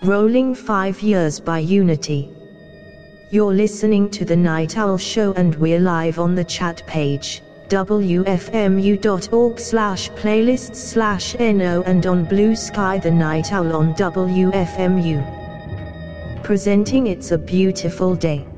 Rolling 5 Years by Unity. You're listening to The Night Owl Show and we're live on the chat page, wfmu.org/playlists/no, and on Blue Sky The Night Owl on WFMU. Presenting It's a Beautiful Day.